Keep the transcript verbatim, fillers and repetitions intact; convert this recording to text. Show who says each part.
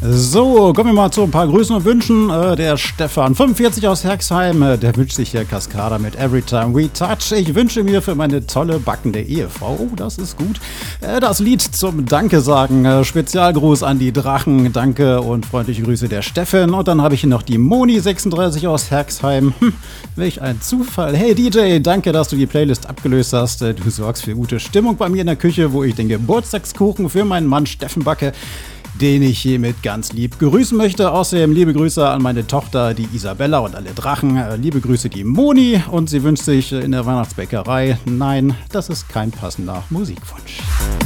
Speaker 1: So, kommen wir mal zu ein paar Grüßen und Wünschen. Äh, der Stefan, fünfundvierzig aus Herxheim, äh, der wünscht sich hier Cascada mit Every Time We Touch. Ich wünsche mir für meine tolle backende Ehefrau, oh, das ist gut, äh, das Lied zum Danke sagen. Äh, Spezialgruß an die Drachen, danke und freundliche Grüße der Steffen. Und dann habe ich hier noch die Moni, sechsunddreißig aus Herxheim. Hm, welch ein Zufall. Hey D J, danke, dass du die Playlist abgelöst hast. Äh, du sorgst für gute Stimmung bei mir in der Küche, wo ich den Geburtstagskuchen für meinen Mann Steffen backe, den ich hiermit ganz lieb grüßen möchte. Außerdem liebe Grüße an meine Tochter, die Isabella und alle Drachen. Liebe Grüße die Moni und sie wünscht sich in der Weihnachtsbäckerei. Nein, das ist kein passender Musikwunsch.